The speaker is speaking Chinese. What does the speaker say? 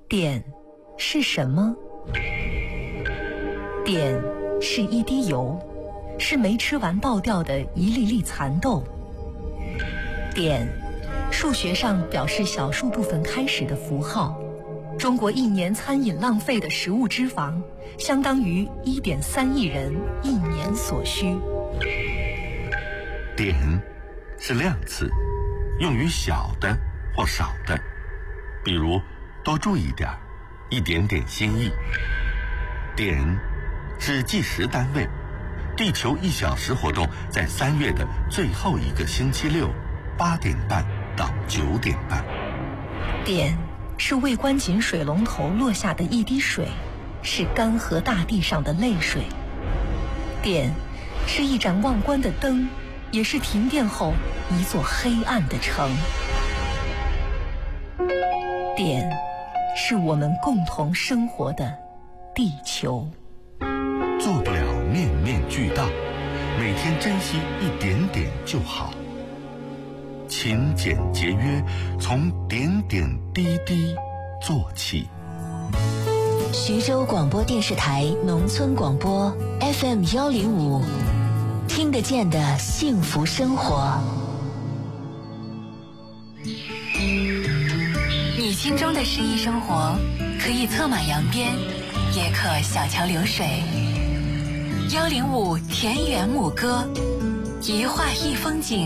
碘是什么？碘是一滴油，是没吃完爆掉的一粒粒蚕豆。碘，数学上表示小数部分开始的符号。中国一年餐饮浪费的食物脂肪，相当于1.3亿人一年所需。 碘是量词，用于小的或少的，比如多注意点，一点点心意。碘是计时单位，地球1小时活动在3月的最后一个星期六8点半到9点半。 碘是未关紧水龙头落下的一滴水，是干涸大地上的泪水。碘是一盏忘关的灯，也是停电后一座黑暗的城。碘是我们共同生活的地球。 做不了面面俱到，每天珍惜一点点就好。勤俭节约，从点点滴滴做起。 徐州广播电视台农村广播 FM105，听得见的幸福生活。 你心中的诗意生活，可以策马扬鞭，也可小桥流水。105田园牧歌，一画一风景。